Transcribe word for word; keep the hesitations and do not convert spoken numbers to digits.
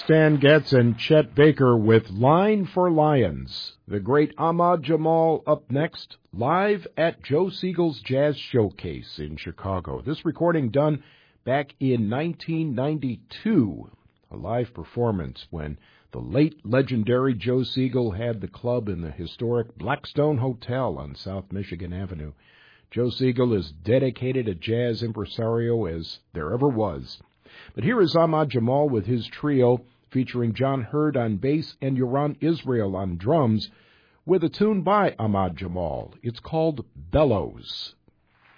Stan Getz and Chet Baker with Line for Lions. The great Ahmad Jamal up next, live at Joe Siegel's Jazz Showcase in Chicago. This recording done back in nineteen ninety-two, a live performance when the late legendary Joe Siegel had the club in the historic Blackstone Hotel on South Michigan Avenue. Joe Siegel is dedicated a jazz impresario as there ever was. But here is Ahmad Jamal with his trio featuring John Hurd on bass and Yoran Israel on drums with a tune by Ahmad Jamal. It's called Bellows.